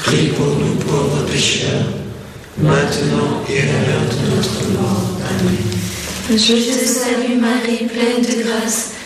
Prie pour nous pauvres pécheurs, maintenant et à l'heure de notre mort. Amen. Je te salue Marie, pleine de grâce,